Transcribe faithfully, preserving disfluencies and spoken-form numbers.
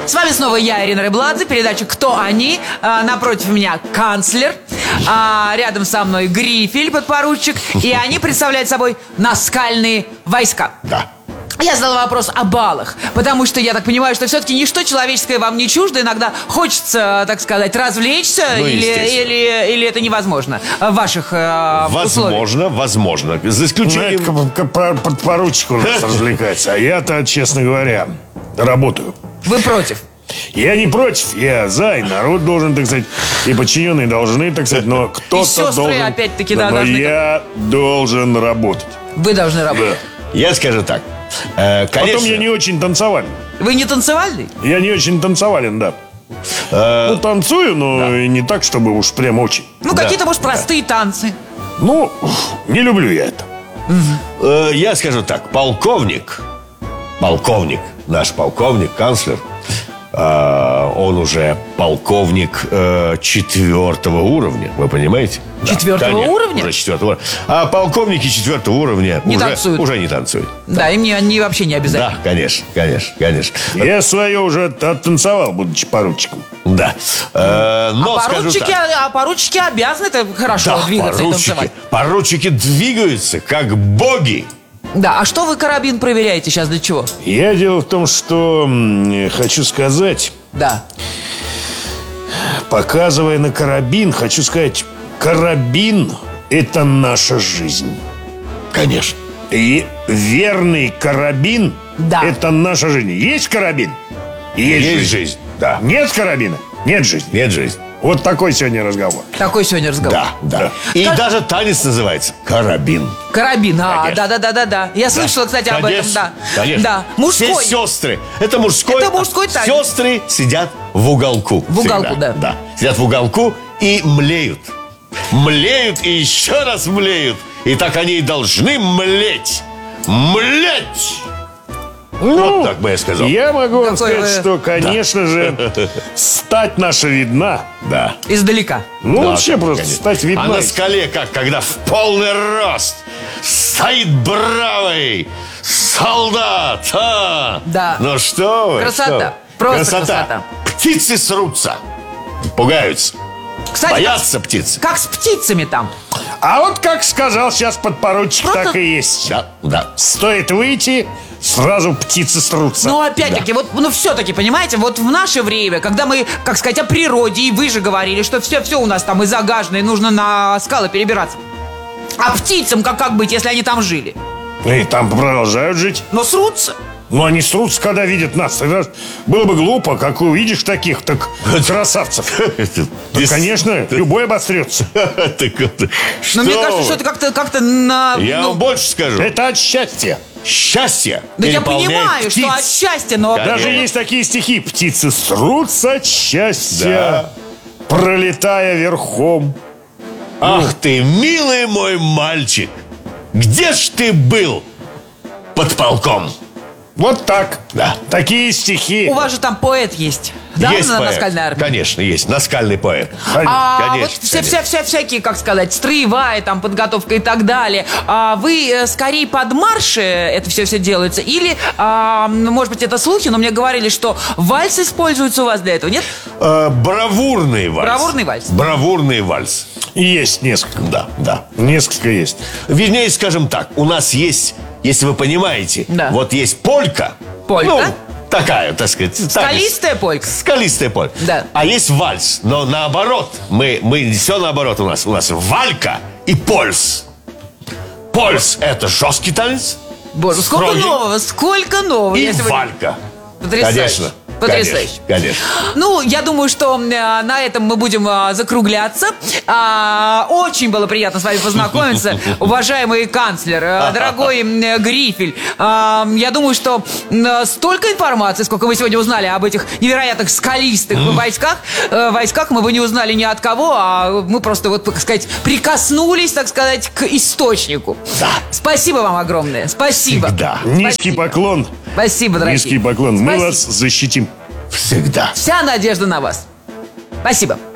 С вами снова я, Ирина Рыбладзе, передача «Кто они?». а, Напротив меня канцлер, а, рядом со мной Грифель, подпоручик. И они представляют собой наскальные войска. Да. Я задала вопрос о баллах, потому что я так понимаю, что все-таки ничто человеческое вам не чуждо. Иногда хочется, так сказать, развлечься, ну, или, или, или это невозможно в ваших э, Возможно, условиях. возможно. За исключением... Ну, это подпоручик у нас развлекается. А я-то, честно говоря, работаю. Вы против? Я не против, я за, и народ должен, так сказать, и подчиненные должны, так сказать, но кто-то И сестры, должен... опять-таки, да, но должны... я должен работать. Вы должны работать. Я скажу так. Э, конечно, Потом я не очень танцевален. Вы не танцевальный? Я не очень танцевален, да. э, Ну, танцую, но да. и не так, чтобы уж прям очень. Ну, Да. какие-то, может, простые танцы. Ну, не люблю я это. э, я скажу так. Полковник, полковник, наш полковник, канцлер, э, он уже полковник э, четвертого уровня, вы понимаете? Да, Четвертого конечно, уровня? Уже четвертого уровня. А полковники четвертого уровня Не уже, танцуют. уже не танцуют. Да, им не, они вообще не Да, обязательно. конечно, конечно, конечно. Я свое уже оттанцевал, будучи поручиком. Да. Э, но а, скажу поручики, так. а поручики обязаны это хорошо Да, двигаться и поручики, танцевать. поручики двигаются как боги. Да, а что вы карабин проверяете сейчас, для чего? Я дело в том, что м, хочу сказать, Да. показывая на карабин, хочу сказать, карабин – это наша жизнь. Конечно. И верный карабин Да. – это наша жизнь. Есть карабин? Есть, Есть жизнь. жизнь. Да. Нет карабина? Нет жизни. Нет жизни. Вот такой сегодня разговор. Такой сегодня разговор. Да, да. И Как- даже танец называется карабин. Карабин, а, Конечно. да-да-да-да-да. Я слышала, кстати, об этом, да. Конечно. Да, мужской. Все сестры. Это мужской. Это мужской танец. Сестры сидят в уголку. В уголку, всегда. да. Да. Сидят в уголку и млеют. Млеют и еще раз млеют. И так они и должны млеть. Млеть! Ну, вот так бы я сказал. Я могу вам Какой сказать, вы- что, конечно же, стать наша видна. Да. Издалека. Ну, Да, вообще просто конечно. стать видна. А на скале как, когда в полный рост стоит бравый солдат, а? Да. Ну что вы? Красота. что вы. Просто красота. Птицы срутся, пугаются, Кстати, боятся птиц. как, как с птицами там. А вот как сказал сейчас подпоручик, Просто- так и есть. Да, да. Стоит выйти, сразу птицы срутся. Ну, опять-таки, вот, ну, все-таки, понимаете, вот в наше время, когда мы, как сказать, о природе, и вы же говорили, что все-все у нас там и загажено, и нужно на скалы перебираться. А птицам как, как быть, если они там жили? И там продолжают жить. Но срутся. Но они срутся, когда видят нас. Тогда было бы глупо, как увидишь таких, так красавцев. Ну, конечно, любой обострется. Но мне кажется, что это как-то как на... Я ну, вам больше скажу. Это от счастья. Счастье да я переполняет понимаю, птиц. что от счастья, но... Конечно. Даже есть такие стихи. Птицы срутся от счастья, Да. пролетая верхом. Ах ты, милый мой мальчик, где ж ты был под полком? Вот так. Да. Такие стихи. У вас же там поэт есть, да, Есть на поэт. наскальной армии? Конечно, есть. Наскальный поэт. А Конечно, вот все, конечно. вся, вся, всякие, как сказать, строевая там подготовка и так далее. А вы э, скорее под марши это все все делается? Или, а, ну, может быть, это слухи, но мне говорили, что вальс используется у вас для этого, нет? Э, бравурный вальс. Бравурный вальс. Бравурный вальс. Есть несколько. Да, да. Несколько есть. Вернее, скажем так, у нас есть, если вы понимаете, Да. вот есть полька. Полька? Ну, такая, так сказать. так, Скалистая полька. Скалистая полька. Да. А есть вальс, но наоборот. Мы, мы все наоборот у нас. У нас валька и польс. Польс – это жесткий танец. Боже, сколько строгий, нового, сколько нового. И Я сегодня- валька. Потрясающе. Конечно. Потрясающе. Конечно, конечно. Ну, я думаю, что э, на этом мы будем э, закругляться. А, очень было приятно с вами познакомиться, уважаемый канцлер, э, дорогой э, Грифель. А, я думаю, что э, столько информации, сколько вы сегодня узнали об этих невероятных скалистых войсках, э, войсках, мы бы не узнали ни от кого, а мы просто, вот, так сказать, прикоснулись, так сказать, к источнику. Да. Спасибо вам огромное. Спасибо. Всегда. Низкий Спасибо. поклон. Спасибо, дорогие. Низкий поклон. Мы Спасибо. вас защитим. Всегда. Вся надежда на вас. Спасибо.